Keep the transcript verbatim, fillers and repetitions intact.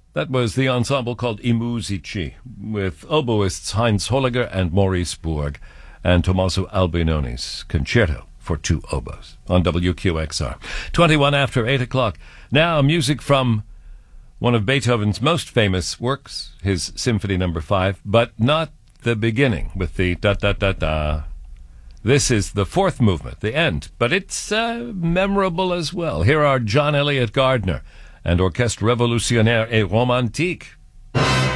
That was the ensemble called I Musici, with oboists Heinz Holliger and Maurice Borg, and Tommaso Albinoni's Concerto for Two Oboes on W Q X R. twenty-one after eight o'clock. Now, music from one of Beethoven's most famous works, his Symphony Number Five, but not the beginning with the da-da-da-da. This is the fourth movement, the end, but it's uh, memorable as well. Here are John Elliott Gardner and Orchestre Révolutionnaire et Romantique.